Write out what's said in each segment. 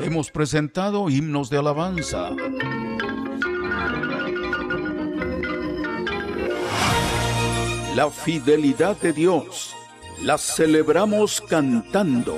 hemos presentado himnos de alabanza. La fidelidad de Dios la celebramos cantando.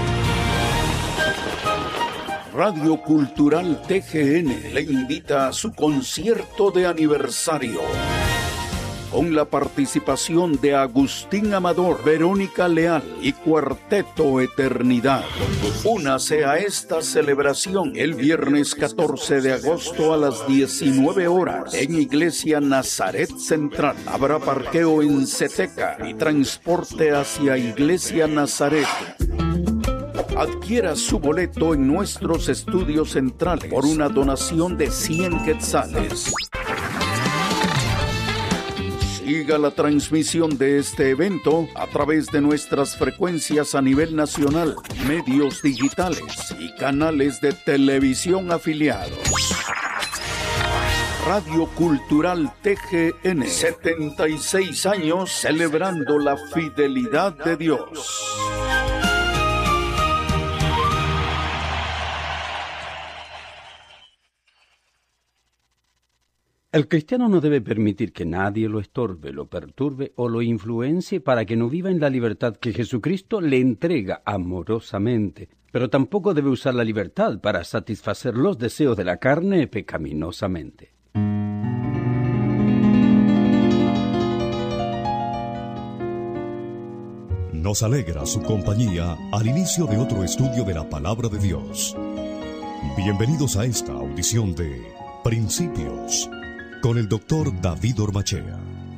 Radio Cultural TGN le invita a su concierto de aniversario, con la participación de Agustín Amador, Verónica Leal y Cuarteto Eternidad. Únase a esta celebración el viernes 14 de agosto a las 19 horas en Iglesia Nazaret Central. Habrá parqueo en Ceteca y transporte hacia Iglesia Nazaret. Adquiera su boleto en nuestros estudios centrales por una donación de 100 quetzales. Siga la transmisión de este evento a través de nuestras frecuencias a nivel nacional, medios digitales y canales de televisión afiliados. Radio Cultural TGN, 76 años celebrando la fidelidad de Dios. El cristiano no debe permitir que nadie lo estorbe, lo perturbe o lo influencie para que no viva en la libertad que Jesucristo le entrega amorosamente. Pero tampoco debe usar la libertad para satisfacer los deseos de la carne pecaminosamente. Nos alegra su compañía al inicio de otro estudio de la Palabra de Dios. Bienvenidos a esta audición de Principios, con el doctor David Ormachea.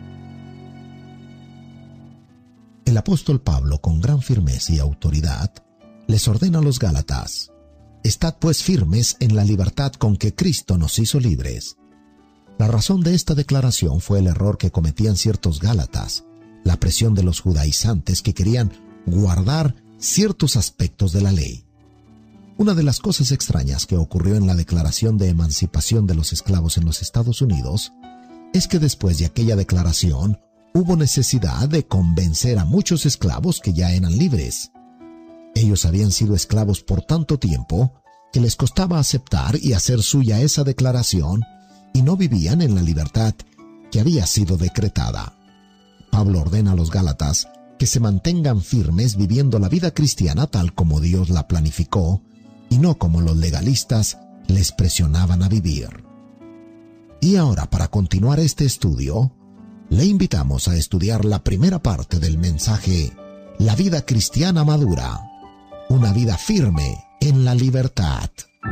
El apóstol Pablo, con gran firmeza y autoridad, les ordena a los Gálatas: «Estad pues firmes en la libertad con que Cristo nos hizo libres». La razón de esta declaración fue el error que cometían ciertos Gálatas, la presión de los judaizantes que querían guardar ciertos aspectos de la ley. Una de las cosas extrañas que ocurrió en la Declaración de Emancipación de los Esclavos en los Estados Unidos es que después de aquella declaración hubo necesidad de convencer a muchos esclavos que ya eran libres. Ellos habían sido esclavos por tanto tiempo que les costaba aceptar y hacer suya esa declaración y no vivían en la libertad que había sido decretada. Pablo ordena a los Gálatas que se mantengan firmes viviendo la vida cristiana tal como Dios la planificó y no como los legalistas les presionaban a vivir. Y ahora, para continuar este estudio, le invitamos a estudiar la primera parte del mensaje La vida cristiana madura, una vida firme en la libertad.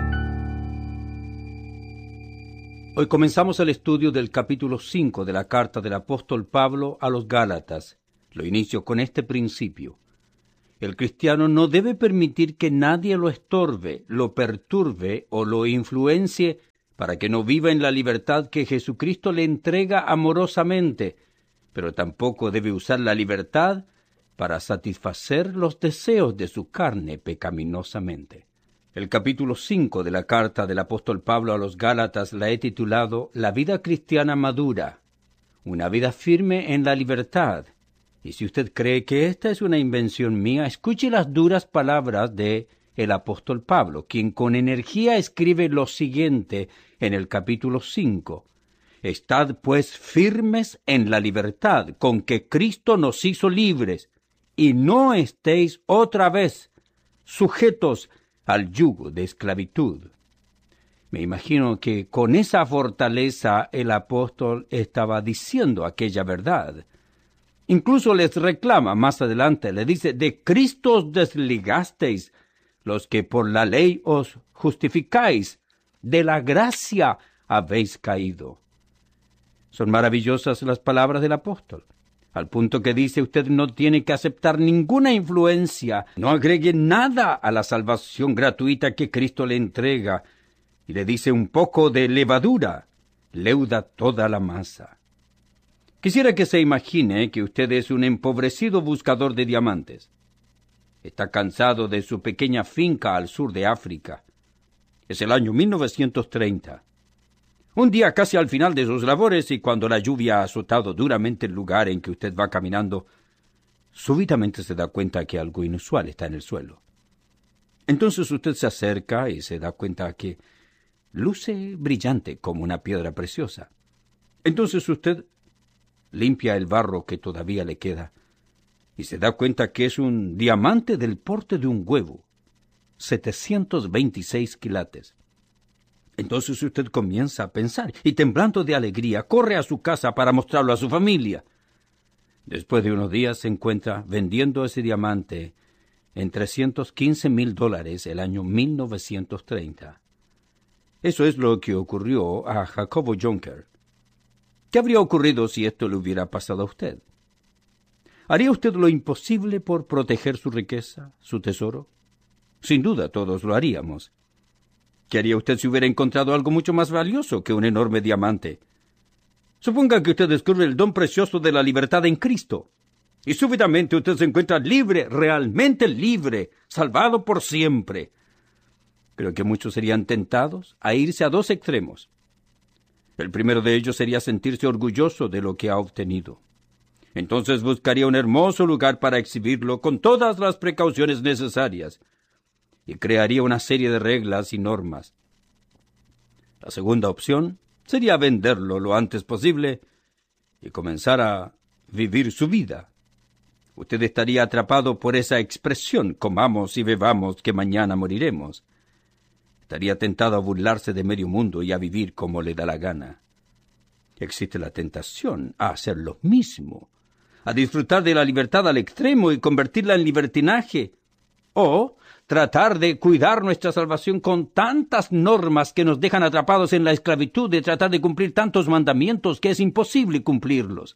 Hoy comenzamos el estudio del capítulo 5 de la carta del apóstol Pablo a los Gálatas. Lo inicio con este principio. El cristiano no debe permitir que nadie lo estorbe, lo perturbe o lo influencie para que no viva en la libertad que Jesucristo le entrega amorosamente, pero tampoco debe usar la libertad para satisfacer los deseos de su carne pecaminosamente. El capítulo 5 de la carta del apóstol Pablo a los Gálatas la he titulado La vida cristiana madura, una vida firme en la libertad. Y si usted cree que esta es una invención mía, escuche las duras palabras de el apóstol Pablo, quien con energía escribe lo siguiente en el capítulo 5. Estad pues firmes en la libertad con que Cristo nos hizo libres, y no estéis otra vez sujetos al yugo de esclavitud. Me imagino que con esa fortaleza el apóstol estaba diciendo aquella verdad. Incluso les reclama más adelante, le dice, de Cristo os desligasteis, los que por la ley os justificáis, de la gracia habéis caído. Son maravillosas las palabras del apóstol, al punto que dice, usted no tiene que aceptar ninguna influencia, no agregue nada a la salvación gratuita que Cristo le entrega, y le dice un poco de levadura, leuda toda la masa. Quisiera que se imagine que usted es un empobrecido buscador de diamantes. Está cansado de su pequeña finca al sur de África. Es el año 1930. Un día casi al final de sus labores y cuando la lluvia ha azotado duramente el lugar en que usted va caminando, súbitamente se da cuenta que algo inusual está en el suelo. Entonces usted se acerca y se da cuenta que luce brillante como una piedra preciosa. Entonces usted limpia el barro que todavía le queda y se da cuenta que es un diamante del porte de un huevo, 726 quilates. Entonces usted comienza a pensar y, temblando de alegría, corre a su casa para mostrarlo a su familia. Después de unos días se encuentra vendiendo ese diamante en $315,000 el año 1930. Eso es lo que ocurrió a Jacobo Jonker. ¿Qué habría ocurrido si esto le hubiera pasado a usted? ¿Haría usted lo imposible por proteger su riqueza, su tesoro? Sin duda todos lo haríamos. ¿Qué haría usted si hubiera encontrado algo mucho más valioso que un enorme diamante? Suponga que usted descubre el don precioso de la libertad en Cristo, y súbitamente usted se encuentra libre, realmente libre, salvado por siempre. Creo que muchos serían tentados a irse a dos extremos. El primero de ellos sería sentirse orgulloso de lo que ha obtenido. Entonces buscaría un hermoso lugar para exhibirlo con todas las precauciones necesarias, y crearía una serie de reglas y normas. La segunda opción sería venderlo lo antes posible y comenzar a vivir su vida. Usted estaría atrapado por esa expresión, comamos y bebamos que mañana moriremos. Estaría tentado a burlarse de medio mundo y a vivir como le da la gana. Existe la tentación a hacer lo mismo, a disfrutar de la libertad al extremo y convertirla en libertinaje, o tratar de cuidar nuestra salvación con tantas normas que nos dejan atrapados en la esclavitud de tratar de cumplir tantos mandamientos que es imposible cumplirlos.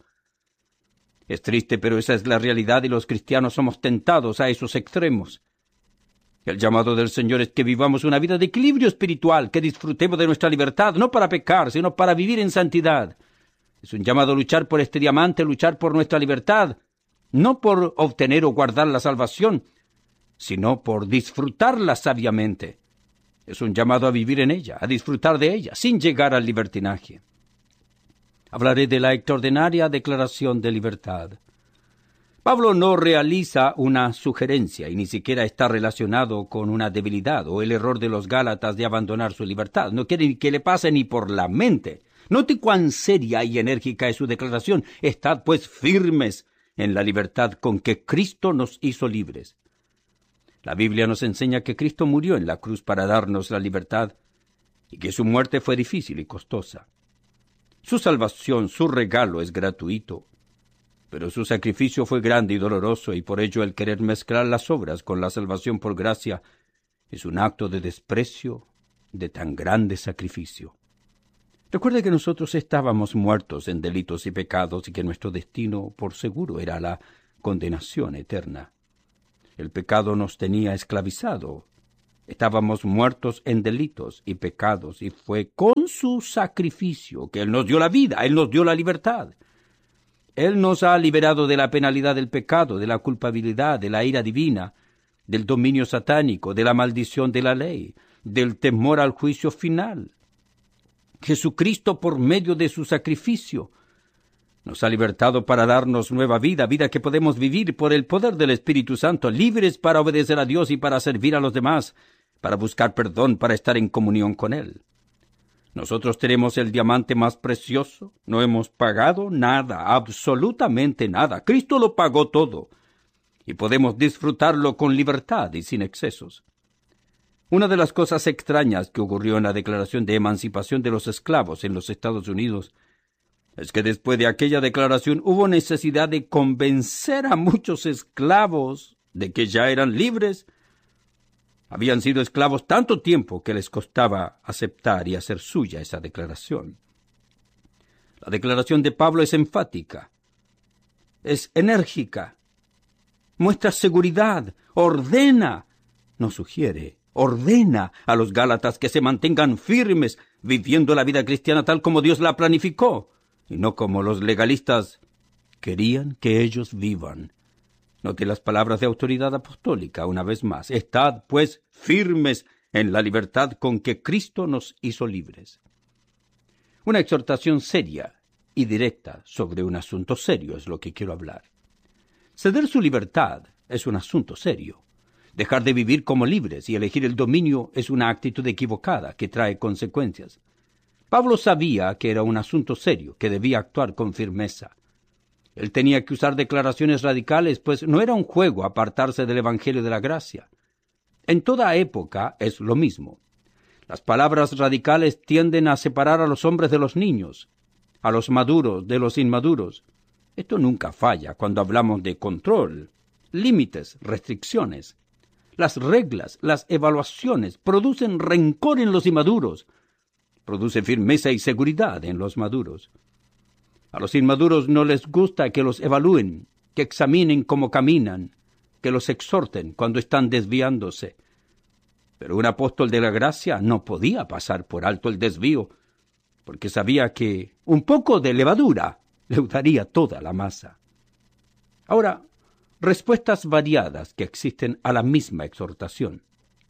Es triste, pero esa es la realidad y los cristianos somos tentados a esos extremos. El llamado del Señor es que vivamos una vida de equilibrio espiritual, que disfrutemos de nuestra libertad, no para pecar, sino para vivir en santidad. Es un llamado a luchar por este diamante, luchar por nuestra libertad, no por obtener o guardar la salvación, sino por disfrutarla sabiamente. Es un llamado a vivir en ella, a disfrutar de ella, sin llegar al libertinaje. Hablaré de la extraordinaria declaración de libertad. Pablo no realiza una sugerencia y ni siquiera está relacionado con una debilidad o el error de los Gálatas de abandonar su libertad. No quiere que le pase ni por la mente. Note cuán seria y enérgica es su declaración. Estad pues firmes en la libertad con que Cristo nos hizo libres. La Biblia nos enseña que Cristo murió en la cruz para darnos la libertad y que su muerte fue difícil y costosa. Su salvación, su regalo es gratuito, pero su sacrificio fue grande y doloroso, y por ello el querer mezclar las obras con la salvación por gracia es un acto de desprecio de tan grande sacrificio. Recuerde que nosotros estábamos muertos en delitos y pecados y que nuestro destino, por seguro, era la condenación eterna. El pecado nos tenía esclavizado. Estábamos muertos en delitos y pecados, y fue con su sacrificio que Él nos dio la vida, Él nos dio la libertad. Él nos ha liberado de la penalidad del pecado, de la culpabilidad, de la ira divina, del dominio satánico, de la maldición de la ley, del temor al juicio final. Jesucristo, por medio de su sacrificio, nos ha libertado para darnos nueva vida, vida que podemos vivir por el poder del Espíritu Santo, libres para obedecer a Dios y para servir a los demás, para buscar perdón, para estar en comunión con Él. Nosotros tenemos el diamante más precioso, no hemos pagado nada, absolutamente nada. Cristo lo pagó todo, y podemos disfrutarlo con libertad y sin excesos. Una de las cosas extrañas que ocurrió en la Declaración de Emancipación de los Esclavos en los Estados Unidos es que después de aquella declaración hubo necesidad de convencer a muchos esclavos de que ya eran libres. Habían sido esclavos tanto tiempo que les costaba aceptar y hacer suya esa declaración. La declaración de Pablo es enfática, es enérgica, muestra seguridad, ordena, no sugiere, ordena a los Gálatas que se mantengan firmes, viviendo la vida cristiana tal como Dios la planificó, y no como los legalistas querían que ellos vivan. Note las palabras de autoridad apostólica una vez más. Estad, pues, firmes en la libertad con que Cristo nos hizo libres. Una exhortación seria y directa sobre un asunto serio es lo que quiero hablar. Ceder su libertad es un asunto serio. Dejar de vivir como libres y elegir el dominio es una actitud equivocada que trae consecuencias. Pablo sabía que era un asunto serio, que debía actuar con firmeza. Él tenía que usar declaraciones radicales, pues no era un juego apartarse del Evangelio de la gracia. En toda época es lo mismo. Las palabras radicales tienden a separar a los hombres de los niños, a los maduros de los inmaduros. Esto nunca falla cuando hablamos de control, límites, restricciones. Las reglas, las evaluaciones producen rencor en los inmaduros, produce firmeza y seguridad en los maduros. A los inmaduros no les gusta que los evalúen, que examinen cómo caminan, que los exhorten cuando están desviándose. Pero un apóstol de la gracia no podía pasar por alto el desvío, porque sabía que un poco de levadura leudaría toda la masa. Ahora, respuestas variadas que existen a la misma exhortación.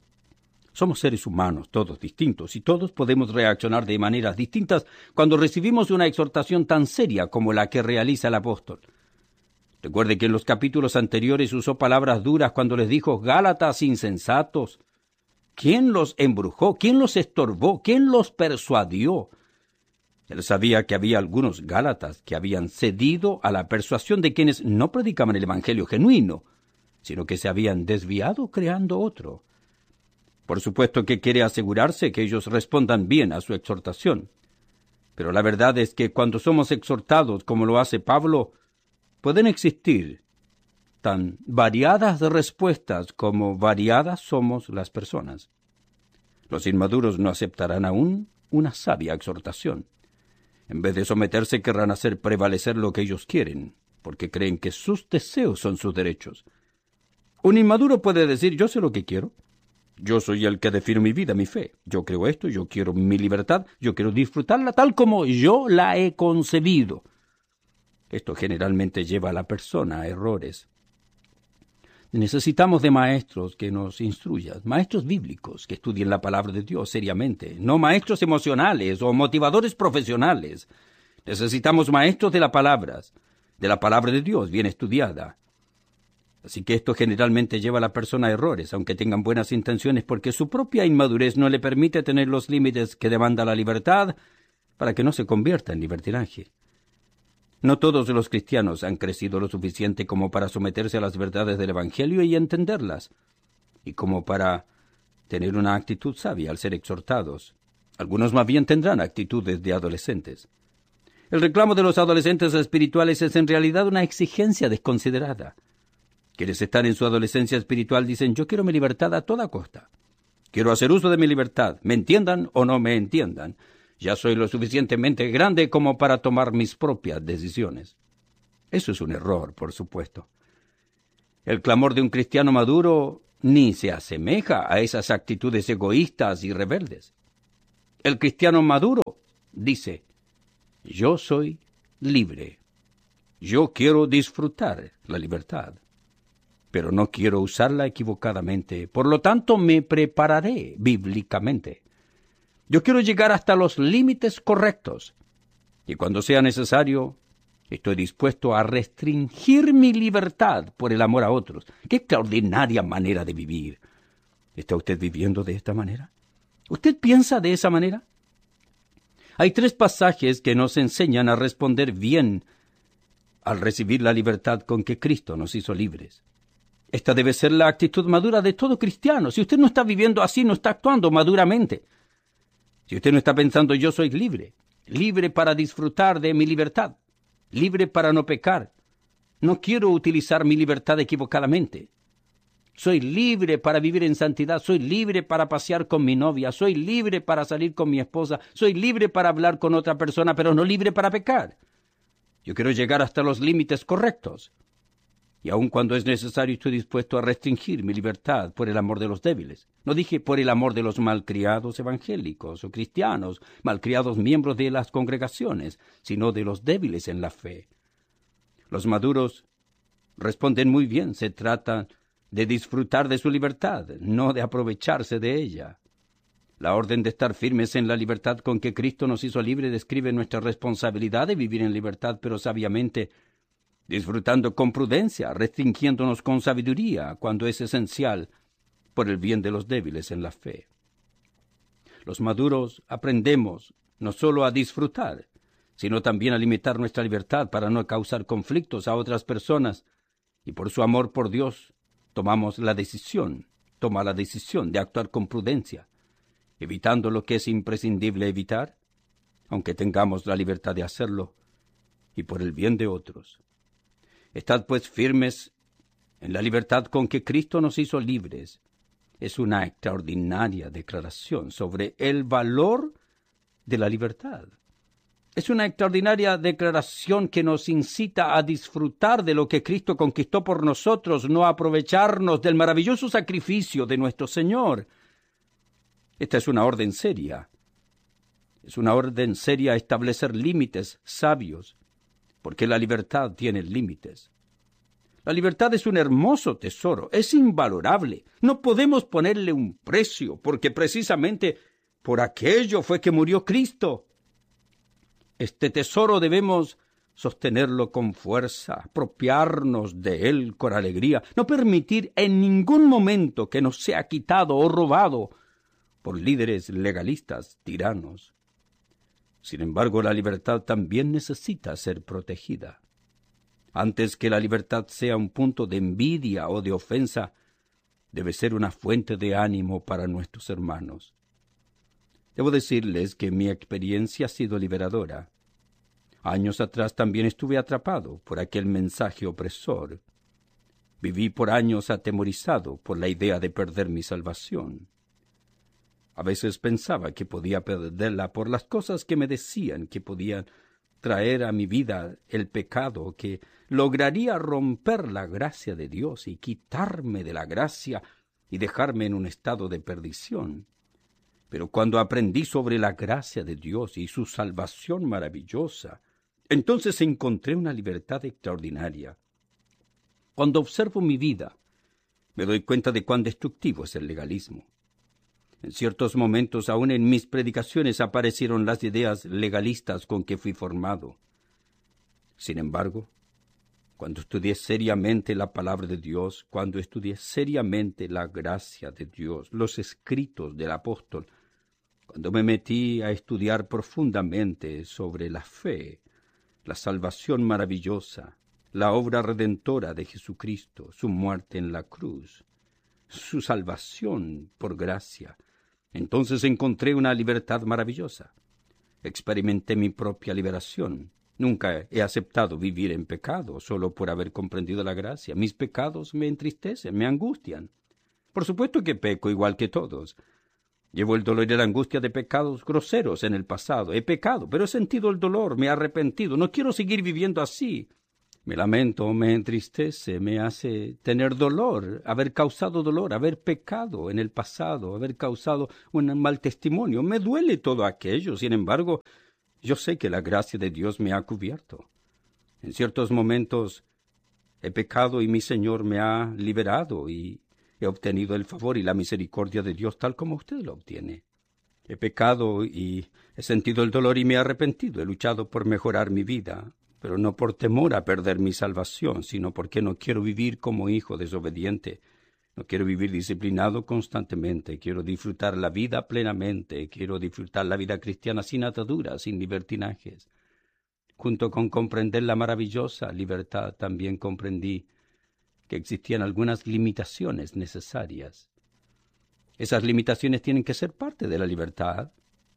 Somos seres humanos, todos distintos, y todos podemos reaccionar de maneras distintas cuando recibimos una exhortación tan seria como la que realiza el apóstol. Recuerde que en los capítulos anteriores usó palabras duras cuando les dijo: Gálatas insensatos. ¿Quién los embrujó? ¿Quién los estorbó? ¿Quién los persuadió? Él sabía que había algunos gálatas que habían cedido a la persuasión de quienes no predicaban el evangelio genuino, sino que se habían desviado creando otro. Por supuesto que quiere asegurarse que ellos respondan bien a su exhortación. Pero la verdad es que cuando somos exhortados como lo hace Pablo, pueden existir tan variadas respuestas como variadas somos las personas. Los inmaduros no aceptarán aún una sabia exhortación. En vez de someterse, querrán hacer prevalecer lo que ellos quieren, porque creen que sus deseos son sus derechos. Un inmaduro puede decir: yo sé lo que quiero. Yo soy el que defino mi vida, mi fe. Yo creo esto, yo quiero mi libertad, yo quiero disfrutarla tal como yo la he concebido. Esto generalmente lleva a la persona a errores. Necesitamos de maestros que nos instruyan, maestros bíblicos que estudien la palabra de Dios seriamente, no maestros emocionales o motivadores profesionales. Necesitamos maestros de la palabra de Dios bien estudiada. Así que esto generalmente lleva a la persona a errores, aunque tengan buenas intenciones, porque su propia inmadurez no le permite tener los límites que demanda la libertad para que no se convierta en libertinaje. No todos los cristianos han crecido lo suficiente como para someterse a las verdades del Evangelio y entenderlas, y como para tener una actitud sabia al ser exhortados. Algunos más bien tendrán actitudes de adolescentes. El reclamo de los adolescentes espirituales es en realidad una exigencia desconsiderada. Quienes están en su adolescencia espiritual dicen: yo quiero mi libertad a toda costa. Quiero hacer uso de mi libertad, me entiendan o no me entiendan. Ya soy lo suficientemente grande como para tomar mis propias decisiones. Eso es un error, por supuesto. El clamor de un cristiano maduro ni se asemeja a esas actitudes egoístas y rebeldes. El cristiano maduro dice: yo soy libre. Yo quiero disfrutar la libertad, pero no quiero usarla equivocadamente. Por lo tanto, me prepararé bíblicamente. Yo quiero llegar hasta los límites correctos, y cuando sea necesario, estoy dispuesto a restringir mi libertad por el amor a otros. ¡Qué extraordinaria manera de vivir! ¿Está usted viviendo de esta manera? ¿Usted piensa de esa manera? Hay 3 pasajes que nos enseñan a responder bien al recibir la libertad con que Cristo nos hizo libres. Esta debe ser la actitud madura de todo cristiano. Si usted no está viviendo así, no está actuando maduramente. Si usted no está pensando: yo soy libre, libre para disfrutar de mi libertad, libre para no pecar, no quiero utilizar mi libertad equivocadamente, soy libre para vivir en santidad, soy libre para pasear con mi novia, soy libre para salir con mi esposa, soy libre para hablar con otra persona, pero no libre para pecar. Yo quiero llegar hasta los límites correctos. Y aun cuando es necesario, estoy dispuesto a restringir mi libertad por el amor de los débiles. No dije por el amor de los malcriados evangélicos o cristianos, malcriados miembros de las congregaciones, sino de los débiles en la fe. Los maduros responden muy bien. Se trata de disfrutar de su libertad, no de aprovecharse de ella. La orden de estar firmes en la libertad con que Cristo nos hizo libre describe nuestra responsabilidad de vivir en libertad, pero sabiamente, disfrutando con prudencia, restringiéndonos con sabiduría cuando es esencial, por el bien de los débiles en la fe. Los maduros aprendemos no solo a disfrutar, sino también a limitar nuestra libertad para no causar conflictos a otras personas, y por su amor por Dios toma la decisión de actuar con prudencia, evitando lo que es imprescindible evitar, aunque tengamos la libertad de hacerlo, y por el bien de otros. Estad pues firmes en la libertad con que Cristo nos hizo libres. Es una extraordinaria declaración sobre el valor de la libertad. Es una extraordinaria declaración que nos incita a disfrutar de lo que Cristo conquistó por nosotros, no a aprovecharnos del maravilloso sacrificio de nuestro Señor. Esta es una orden seria. Es una orden seria establecer límites sabios, porque la libertad tiene límites. La libertad es un hermoso tesoro, es invalorable. No podemos ponerle un precio, porque precisamente por aquello fue que murió Cristo. Este tesoro debemos sostenerlo con fuerza, apropiarnos de él con alegría, no permitir en ningún momento que nos sea quitado o robado por líderes legalistas, tiranos. Sin embargo, la libertad también necesita ser protegida. Antes que la libertad sea un punto de envidia o de ofensa, debe ser una fuente de ánimo para nuestros hermanos. Debo decirles que mi experiencia ha sido liberadora. Años atrás también estuve atrapado por aquel mensaje opresor. Viví por años atemorizado por la idea de perder mi salvación. A veces pensaba que podía perderla por las cosas que me decían que podían traer a mi vida el pecado, que lograría romper la gracia de Dios y quitarme de la gracia y dejarme en un estado de perdición. Pero cuando aprendí sobre la gracia de Dios y su salvación maravillosa, entonces encontré una libertad extraordinaria. Cuando observo mi vida, me doy cuenta de cuán destructivo es el legalismo. En ciertos momentos, aun en mis predicaciones, aparecieron las ideas legalistas con que fui formado. Sin embargo, cuando estudié seriamente la palabra de Dios, cuando estudié seriamente la gracia de Dios, los escritos del apóstol, cuando me metí a estudiar profundamente sobre la fe, la salvación maravillosa, la obra redentora de Jesucristo, su muerte en la cruz, su salvación por gracia, entonces encontré una libertad maravillosa. Experimenté mi propia liberación. Nunca he aceptado vivir en pecado solo por haber comprendido la gracia. Mis pecados me entristecen, me angustian. Por supuesto que peco igual que todos. Llevo el dolor y la angustia de pecados groseros en el pasado. He pecado, pero he sentido el dolor, me he arrepentido. No quiero seguir viviendo así. Me lamento, me entristece, me hace tener dolor, haber causado dolor, haber pecado en el pasado, haber causado un mal testimonio. Me duele todo aquello. Sin embargo, yo sé que la gracia de Dios me ha cubierto. En ciertos momentos he pecado y mi Señor me ha liberado y he obtenido el favor y la misericordia de Dios tal como usted lo obtiene. He pecado y he sentido el dolor y me he arrepentido. He luchado por mejorar mi vida, pero no por temor a perder mi salvación, sino porque no quiero vivir como hijo desobediente. No quiero vivir disciplinado constantemente. Quiero disfrutar la vida plenamente. Quiero disfrutar la vida cristiana sin ataduras, sin libertinajes. Junto con comprender la maravillosa libertad, también comprendí que existían algunas limitaciones necesarias. Esas limitaciones tienen que ser parte de la libertad.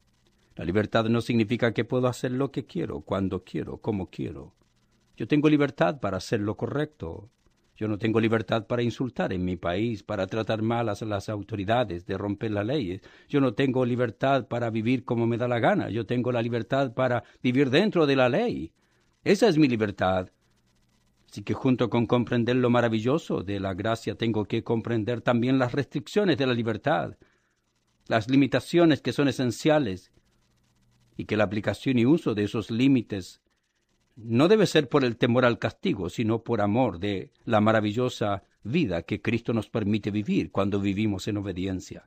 La libertad no significa que puedo hacer lo que quiero, cuando quiero, como quiero. Yo tengo libertad para hacer lo correcto. Yo no tengo libertad para insultar en mi país, para tratar mal a las autoridades, de romper las leyes. Yo no tengo libertad para vivir como me da la gana. Yo tengo la libertad para vivir dentro de la ley. Esa es mi libertad. Así que junto con comprender lo maravilloso de la gracia, tengo que comprender también las restricciones de la libertad, las limitaciones que son esenciales, y que la aplicación y uso de esos límites no debe ser por el temor al castigo, sino por amor de la maravillosa vida que Cristo nos permite vivir cuando vivimos en obediencia.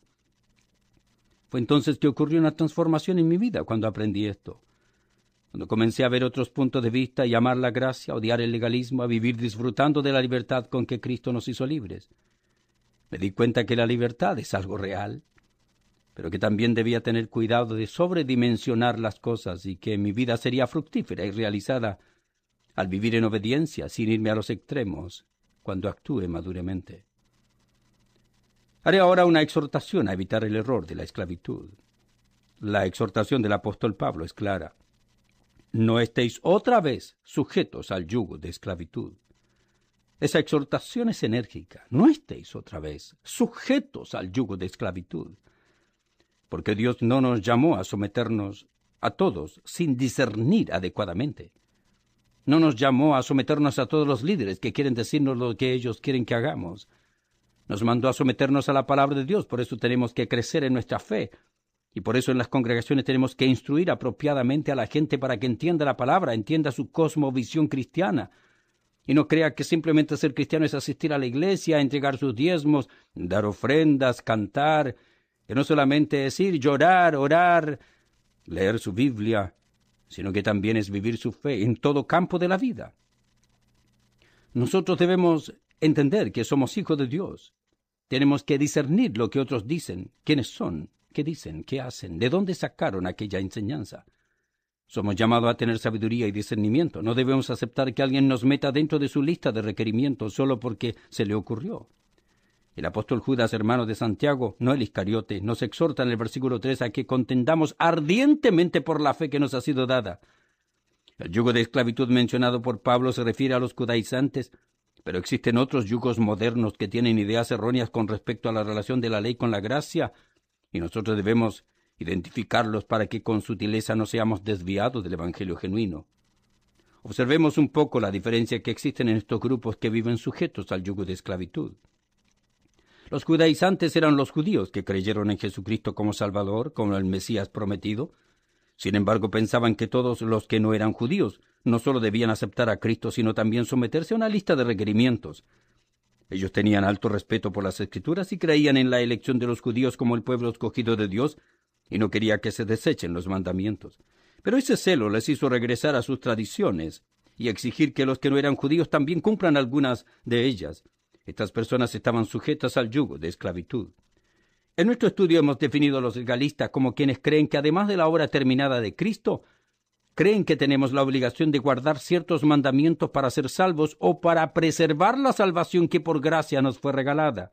Fue entonces que ocurrió una transformación en mi vida cuando aprendí esto. Cuando comencé a ver otros puntos de vista y amar la gracia, odiar el legalismo, a vivir disfrutando de la libertad con que Cristo nos hizo libres. Me di cuenta que la libertad es algo real, pero que también debía tener cuidado de sobredimensionar las cosas y que mi vida sería fructífera y realizada al vivir en obediencia, sin irme a los extremos, cuando actúe maduramente. Haré ahora una exhortación a evitar el error de la esclavitud. La exhortación del apóstol Pablo es clara. No estéis otra vez sujetos al yugo de esclavitud. Esa exhortación es enérgica. No estéis otra vez sujetos al yugo de esclavitud. Porque Dios no nos llamó a someternos a todos sin discernir adecuadamente. No nos llamó a someternos a todos los líderes que quieren decirnos lo que ellos quieren que hagamos. Nos mandó a someternos a la palabra de Dios, por eso tenemos que crecer en nuestra fe. Y por eso en las congregaciones tenemos que instruir apropiadamente a la gente para que entienda la palabra, entienda su cosmovisión cristiana. Y no crea que simplemente ser cristiano es asistir a la iglesia, entregar sus diezmos, dar ofrendas, cantar, que no solamente decir, llorar, orar, leer su Biblia, sino que también es vivir su fe en todo campo de la vida. Nosotros debemos entender que somos hijos de Dios. Tenemos que discernir lo que otros dicen, quiénes son, qué dicen, qué hacen, de dónde sacaron aquella enseñanza. Somos llamados a tener sabiduría y discernimiento. No debemos aceptar que alguien nos meta dentro de su lista de requerimientos solo porque se le ocurrió. El apóstol Judas, hermano de Santiago, no el Iscariote, nos exhorta en el versículo 3 a que contendamos ardientemente por la fe que nos ha sido dada. El yugo de esclavitud mencionado por Pablo se refiere a los judaizantes, pero existen otros yugos modernos que tienen ideas erróneas con respecto a la relación de la ley con la gracia, y nosotros debemos identificarlos para que con sutileza no seamos desviados del evangelio genuino. Observemos un poco la diferencia que existen en estos grupos que viven sujetos al yugo de esclavitud. Los judaizantes eran los judíos que creyeron en Jesucristo como Salvador, como el Mesías prometido. Sin embargo, pensaban que todos los que no eran judíos no solo debían aceptar a Cristo, sino también someterse a una lista de requerimientos. Ellos tenían alto respeto por las Escrituras y creían en la elección de los judíos como el pueblo escogido de Dios, y no quería que se desechen los mandamientos. Pero ese celo les hizo regresar a sus tradiciones y exigir que los que no eran judíos también cumplan algunas de ellas. Estas personas estaban sujetas al yugo de esclavitud. En nuestro estudio hemos definido a los legalistas como quienes creen que además de la obra terminada de Cristo, creen que tenemos la obligación de guardar ciertos mandamientos para ser salvos o para preservar la salvación que por gracia nos fue regalada.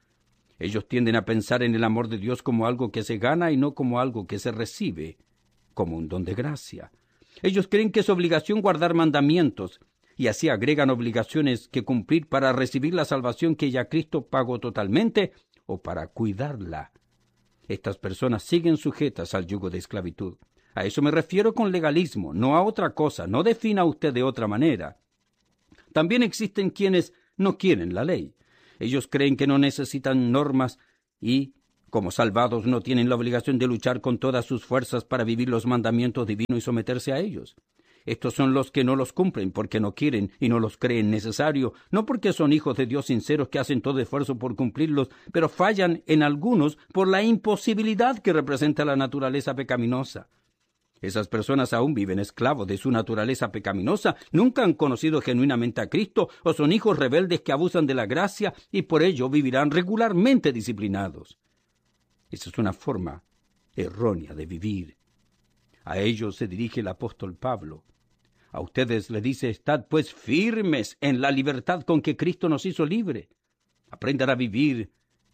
Ellos tienden a pensar en el amor de Dios como algo que se gana y no como algo que se recibe, como un don de gracia. Ellos creen que es obligación guardar mandamientos, y así agregan obligaciones que cumplir para recibir la salvación que ya Cristo pagó totalmente o para cuidarla. Estas personas siguen sujetas al yugo de esclavitud. A eso me refiero con legalismo, no a otra cosa. No defina usted de otra manera. También existen quienes no quieren la ley. Ellos creen que no necesitan normas y, como salvados, no tienen la obligación de luchar con todas sus fuerzas para vivir los mandamientos divinos y someterse a ellos. Estos son los que no los cumplen porque no quieren y no los creen necesario, no porque son hijos de Dios sinceros que hacen todo esfuerzo por cumplirlos, pero fallan en algunos por la imposibilidad que representa la naturaleza pecaminosa. Esas personas aún viven esclavos de su naturaleza pecaminosa, nunca han conocido genuinamente a Cristo o son hijos rebeldes que abusan de la gracia y por ello vivirán regularmente disciplinados. Esa es una forma errónea de vivir. A ellos se dirige el apóstol Pablo. A ustedes le dice, estad pues firmes en la libertad con que Cristo nos hizo libre. Aprendan a vivir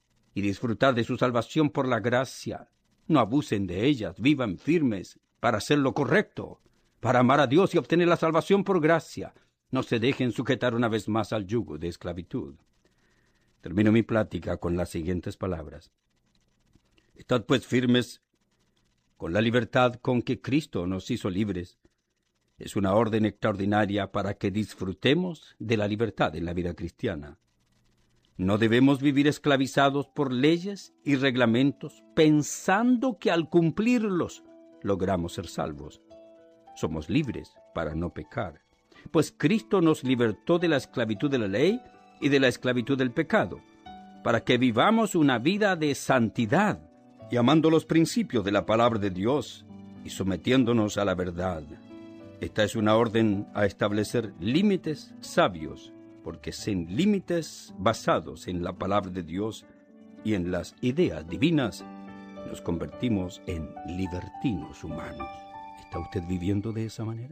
y disfrutar de su salvación por la gracia. No abusen de ellas, vivan firmes para hacer lo correcto, para amar a Dios y obtener la salvación por gracia. No se dejen sujetar una vez más al yugo de esclavitud. Termino mi plática con las siguientes palabras. Estad pues firmes con la libertad con que Cristo nos hizo libres. Es una orden extraordinaria para que disfrutemos de la libertad en la vida cristiana. No debemos vivir esclavizados por leyes y reglamentos, pensando que al cumplirlos logramos ser salvos. Somos libres para no pecar, pues Cristo nos libertó de la esclavitud de la ley y de la esclavitud del pecado, para que vivamos una vida de santidad y amando los principios de la palabra de Dios y sometiéndonos a la verdad. Esta es una orden a establecer límites sabios, porque sin límites basados en la palabra de Dios y en las ideas divinas, nos convertimos en libertinos humanos. ¿Está usted viviendo de esa manera?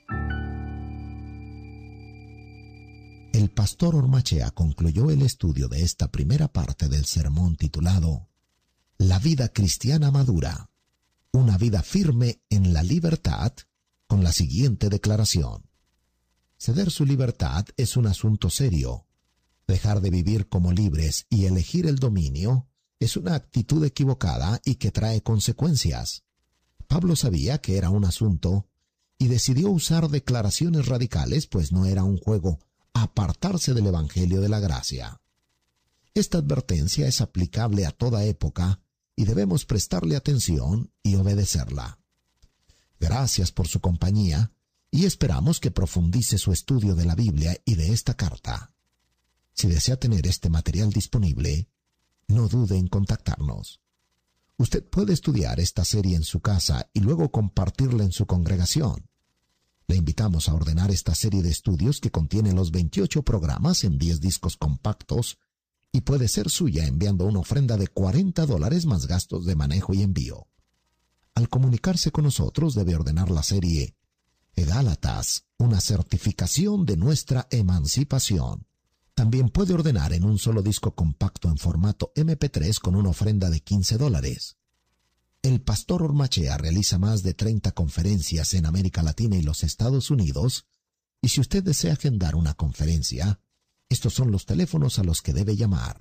El pastor Ormachea concluyó el estudio de esta primera parte del sermón titulado La vida cristiana madura, una vida firme en la libertad, con la siguiente declaración. Ceder su libertad es un asunto serio. Dejar de vivir como libres y elegir el dominio es una actitud equivocada y que trae consecuencias. Pablo sabía que era un asunto y decidió usar declaraciones radicales, pues no era un juego apartarse del Evangelio de la gracia. Esta advertencia es aplicable a toda época y debemos prestarle atención y obedecerla. Gracias por su compañía y esperamos que profundice su estudio de la Biblia y de esta carta. Si desea tener este material disponible, no dude en contactarnos. Usted puede estudiar esta serie en su casa y luego compartirla en su congregación. Le invitamos a ordenar esta serie de estudios que contiene los 28 programas en 10 discos compactos y puede ser suya enviando una ofrenda de $40 más gastos de manejo y envío. Al comunicarse con nosotros debe ordenar la serie Gálatas, una certificación de nuestra emancipación. También puede ordenar en un solo disco compacto en formato MP3 con una ofrenda de $15. El pastor Ormachea realiza más de 30 conferencias en América Latina y los Estados Unidos, y si usted desea agendar una conferencia, estos son los teléfonos a los que debe llamar.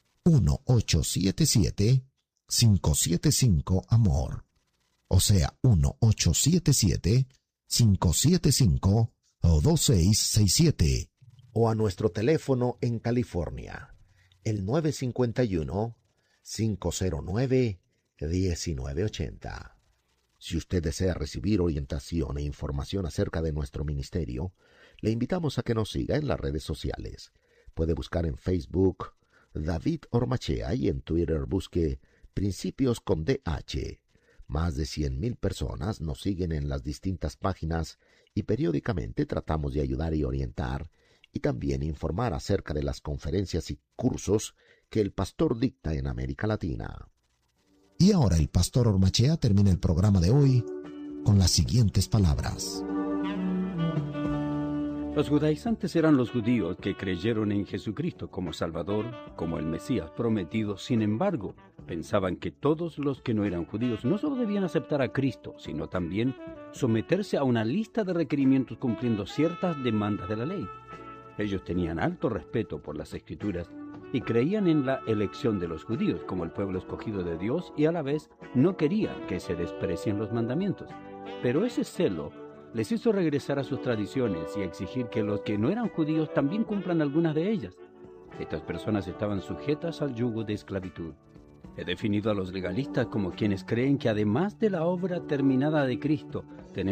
1-877-575-AMOR, o sea, 1-877-575-2667, o a nuestro teléfono en California, el 951-509-1980. Si usted desea recibir orientación e información acerca de nuestro ministerio, le invitamos a que nos siga en las redes sociales. Puede buscar en Facebook David Ormachea y en Twitter busque Principios con DH. Más de 100,000 personas nos siguen en las distintas páginas y periódicamente tratamos de ayudar y orientar y también informar acerca de las conferencias y cursos que el pastor dicta en América Latina. Y ahora el pastor Ormachea termina el programa de hoy con las siguientes palabras. Los judaizantes eran los judíos que creyeron en Jesucristo como Salvador, como el Mesías prometido. Sin embargo, pensaban que todos los que no eran judíos no solo debían aceptar a Cristo, sino también someterse a una lista de requerimientos cumpliendo ciertas demandas de la ley. Ellos tenían alto respeto por las Escrituras y creían en la elección de los judíos como el pueblo escogido de Dios y a la vez no querían que se desprecien los mandamientos. Pero ese celo les hizo regresar a sus tradiciones y exigir que los que no eran judíos también cumplan algunas de ellas. Estas personas estaban sujetas al yugo de esclavitud. He definido a los legalistas como quienes creen que además de la obra terminada de Cristo, tenemos